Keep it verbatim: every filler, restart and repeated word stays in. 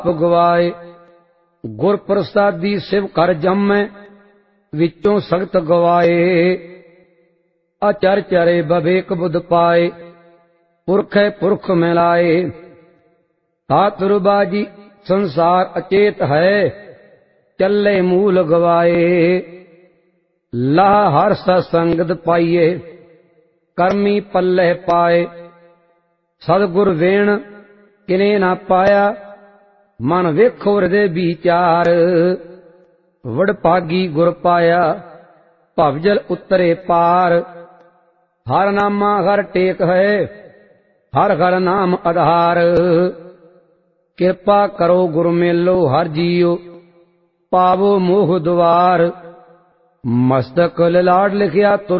गवाए गुर प्रसादी शिव कर जमै विचों सख्त गवाए अचर चरे बवेक बुध पाए पुरखै पुरख मिलाए हातुरबाजी संसार अचेत है चले मूल गवाए लाह हर सत्संगत पाइए कर्मी पल्ले पाए सदगुर वेण किने ना पाया मन वेखो हृदय विचार वडभागी गुर पाया भवजल उतरे पार हर नामा हर टेक है हर हर नाम आधार कृपा करो गुरु मेलो हर जियो पावो मोह द्वार मस्तक ललाट लिखिया तुर